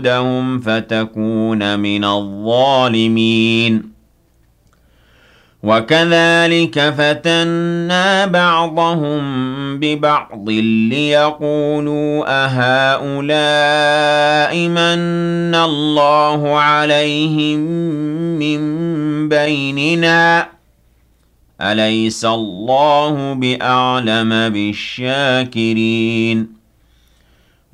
جنودهم فتكون من الظالمين وكذلك فتنا بعضهم ببعض ليقولوا أهؤلاء من الله عليهم من بيننا أليس الله بأعلم بالشاكرين